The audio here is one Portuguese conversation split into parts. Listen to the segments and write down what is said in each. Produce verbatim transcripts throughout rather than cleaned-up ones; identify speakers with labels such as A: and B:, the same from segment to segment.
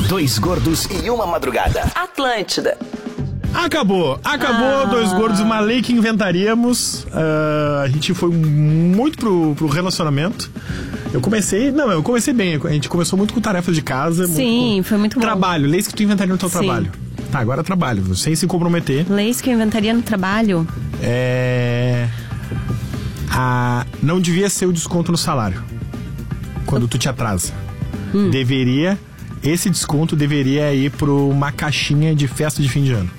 A: Dois gordos e uma madrugada.
B: Atlântida.
C: Acabou, acabou, ah. Dois gordos, uma lei que inventaríamos. Uh, a gente foi muito pro, pro relacionamento. Eu comecei, não, eu comecei bem. A gente começou muito com tarefas de casa.
D: Sim,
C: muito
D: foi muito bom.
C: Trabalho, leis que tu inventaria no teu
D: Sim.
C: trabalho. Tá, agora trabalho, sem se comprometer.
D: Leis que eu inventaria no trabalho?
C: É... A... Não devia ser o desconto no salário quando tu te atrasa. Hum. Deveria... Esse desconto deveria ir para uma caixinha de festa de fim de ano.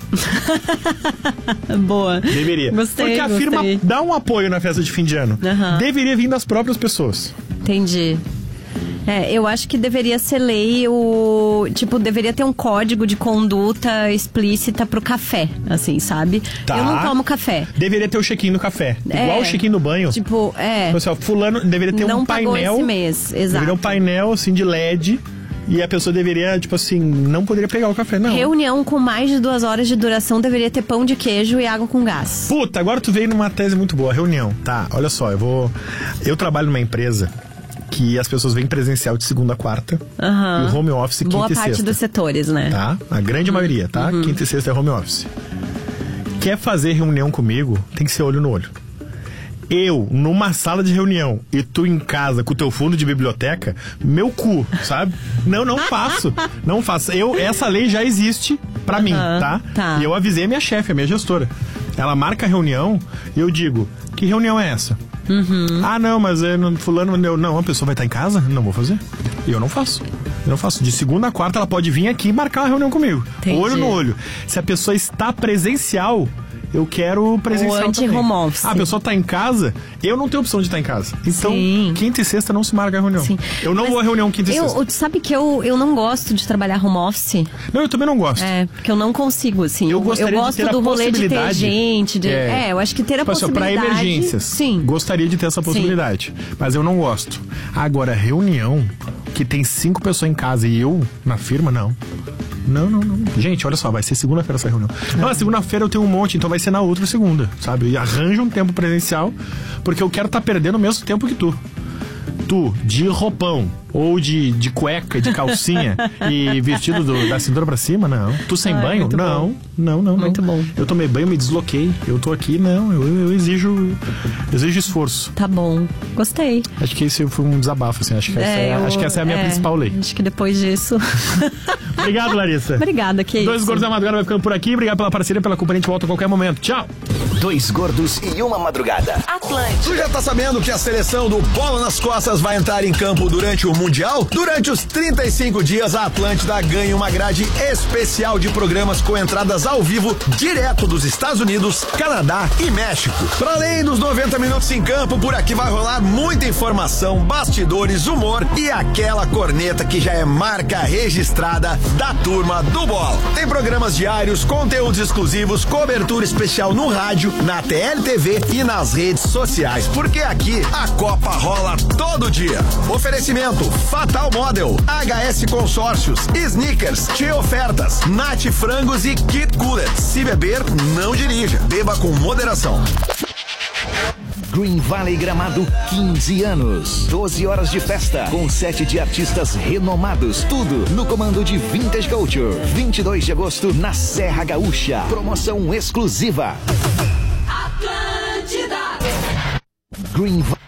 D: Boa.
C: Deveria.
D: Gostei,
C: Porque a
D: gostei.
C: firma dá um apoio na festa de fim de ano.
D: Uhum.
C: Deveria vir das próprias pessoas.
D: Entendi. É, eu acho que deveria ser lei o... Tipo, deveria ter um código de conduta explícita pro café, assim, sabe?
C: Tá.
D: Eu não tomo café.
C: Deveria ter o check-in no café.
D: É,
C: igual o check-in no banho.
D: Tipo, é...
C: Então, assim, ó, fulano deveria ter
D: não
C: um painel...
D: Não pagou esse mês, exato.
C: Deveria um painel, assim, de L E D... E a pessoa deveria, tipo assim, não poderia pegar o café, não.
D: Reunião com mais de duas horas de duração deveria ter pão de queijo e água com gás.
C: Puta, agora tu veio numa tese muito boa, reunião. Tá, olha só, eu vou... Eu trabalho numa empresa que as pessoas vêm presencial de segunda a quarta.
D: Uhum.
C: E o home office quinta
D: Boa
C: e sexta.
D: parte dos setores, né?
C: Tá, a grande uhum. maioria, tá? Uhum. Quinta e sexta é home office. Quer fazer reunião comigo, tem que ser olho no olho. Eu, numa sala de reunião, e tu em casa com o teu fundo de biblioteca, meu cu, sabe? Não, não faço. Não faço. Eu, essa lei já existe pra uhum, mim, tá?
D: tá?
C: E eu avisei a minha chefe, a minha gestora. Ela marca a reunião e eu digo, que reunião é essa?
D: Uhum.
C: Ah, não, mas é, não, fulano, eu, não, a pessoa vai estar em casa? Não vou fazer. E eu não faço. Eu não faço. De segunda a quarta ela pode vir aqui e marcar uma reunião comigo. Entendi. Olho no olho. Se a pessoa está presencial... Eu quero presencial
D: o anti-home office.
C: Ah, a pessoa tá em casa, eu não tenho opção de estar em casa. Então, Sim. quinta e sexta não se marca a reunião. Sim. Eu não Mas vou à reunião quinta e
D: eu,
C: sexta.
D: Sabe que eu, eu não gosto de trabalhar home office?
C: Não, eu também não gosto.
D: É, porque eu não consigo, assim.
C: Eu, gostaria
D: eu gosto
C: de ter
D: do
C: a
D: rolê de ter gente. De,
C: é,
D: é, eu acho que ter a possibilidade...
C: Pra emergências.
D: Sim.
C: Gostaria de ter essa possibilidade. Sim. Mas eu não gosto. Agora, reunião que tem cinco pessoas em casa e eu na firma, não. Não, não, não. Gente, olha só, vai ser segunda-feira essa reunião. Não, segunda-feira eu tenho um monte, então vai ser na outra segunda, sabe? E arranja um tempo presencial, porque eu quero estar tá perdendo o mesmo tempo que tu. Tu, de roupão, ou de, de cueca, de calcinha e vestido do, da cintura pra cima, não. Tu sem Ai, banho? Não, não, não, não.
D: Muito bom.
C: Eu tomei banho, me desloquei. Eu tô aqui, não, eu, eu exijo eu exijo esforço.
D: Tá bom, gostei.
C: Acho que esse foi um desabafo, assim. Acho que, é, essa, é, eu, acho que essa é a minha é, principal lei.
D: Acho que depois disso...
C: Obrigado, Larissa.
D: Obrigada, que
C: Dois
D: isso.
C: Gordos da Madrugada vai ficando por aqui. Obrigado pela parceria, pela companhia. A gente volta a qualquer momento. Tchau.
A: Dois gordos e uma madrugada.
B: Atlântida.
E: Tu já tá sabendo que a seleção do Bola nas Costas vai entrar em campo durante o Mundial? Durante os trinta e cinco dias, a Atlântida ganha uma grade especial de programas com entradas ao vivo direto dos Estados Unidos, Canadá e México. Para além dos noventa minutos em campo, por aqui vai rolar muita informação, bastidores, humor e aquela corneta que já é marca registrada da turma do Bola. Tem programas diários, conteúdos exclusivos, cobertura especial no rádio, na T L T V e nas redes sociais, porque aqui a Copa rola todo dia. Oferecimento Fatal Model, H S Consórcios, Snickers, Tchê Ofertas, Nat Frangos e Kit Cooler. Se beber, não dirija. Beba com moderação.
A: Green Valley Gramado, quinze anos. doze horas de festa, com sete de artistas renomados. Tudo no comando de Vintage Culture. vinte e dois de agosto, na Serra Gaúcha. Promoção exclusiva.
B: Atlântida.
A: Green Valley.